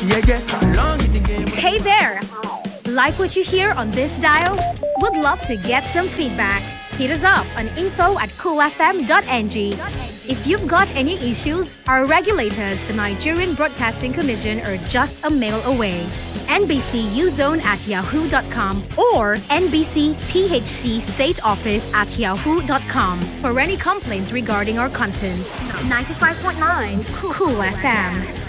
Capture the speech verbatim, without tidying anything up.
Yeah, yeah. Long in the game. Hey there! Like what you hear on this dial? Would love to get some feedback. Hit us up on info at cool f m dot n g. If you've got any issues, our regulators, the Nigerian Broadcasting Commission, are just a mail away. N B C U Zone at yahoo dot com or N B C P H C State Office at yahoo dot com for any complaints regarding our content. ninety-five point nine Cool F M.